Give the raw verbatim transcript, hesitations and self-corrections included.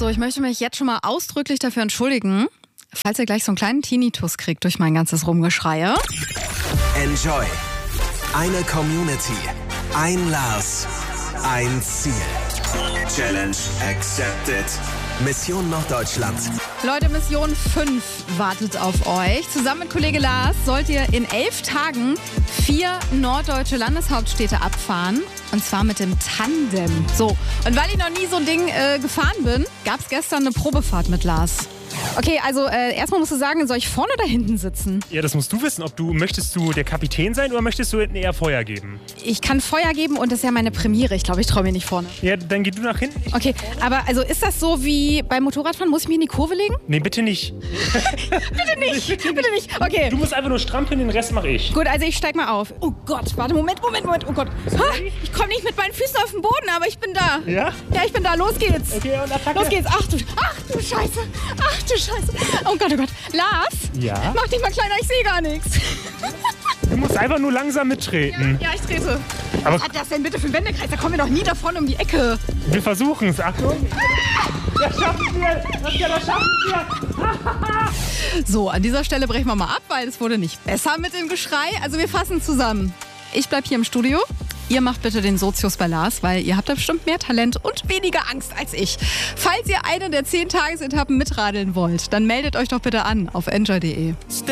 So, ich möchte mich jetzt schon mal ausdrücklich dafür entschuldigen, falls ihr gleich so einen kleinen Tinnitus kriegt durch mein ganzes Rumgeschreie. Enjoy. Eine Community. Ein Lars. Ein Ziel. Challenge accepted. Mission Norddeutschland. Leute, Mission fünf wartet auf euch. Zusammen mit Kollege Lars sollt ihr in elf Tagen vier norddeutsche Landeshauptstädte abfahren. Und zwar mit dem Tandem. So, und weil ich noch nie so ein Ding äh, gefahren bin, gab es gestern eine Probefahrt mit Lars. Okay, also äh, erstmal musst du sagen, soll ich vorne oder hinten sitzen? Ja, das musst du wissen. Ob du, möchtest du der Kapitän sein oder möchtest du hinten eher Feuer geben? Ich kann Feuer geben und das ist ja meine Premiere. Ich glaube, ich traue mir nicht vorne. Ja, dann geh du nach hinten. Ich Okay, aber also ist das so wie beim Motorradfahren? Muss ich mich in die Kurve legen? Nee, bitte nicht. Bitte nicht, bitte nicht. Okay. Du musst einfach nur strampeln, den Rest mache ich. Gut, also ich steig mal auf. Oh Gott, warte, Moment, Moment, Moment. Oh Gott. Ha, ich komme nicht mit meinen Füßen auf den Boden, aber ich bin da. Ja? Ja, ich bin da. Los geht's. Okay, und Attacke. Los geht's. Ach du, ach du Scheiße. Ach du Scheiße. Oh Gott, oh Gott. Lars? Ja? Mach dich mal kleiner, ich sehe gar nichts. Du musst einfach nur langsam mittreten. Ja, ich trete. Aber- Was hat das denn bitte für ein Wendekreis? Da kommen wir doch nie davon um die Ecke. Wir versuchen es. Achtung. Das schaffen wir. Das, ja, das schaffen wir. So, an dieser Stelle brechen wir mal ab, weil es wurde nicht besser mit dem Geschrei. Also wir fassen zusammen. Ich bleib hier im Studio. Ihr macht bitte den Sozius bei Lars, weil ihr habt da bestimmt mehr Talent und weniger Angst als ich. Falls ihr eine der zehn Tagesetappen mitradeln wollt, dann meldet euch doch bitte an auf enjoy punkt de.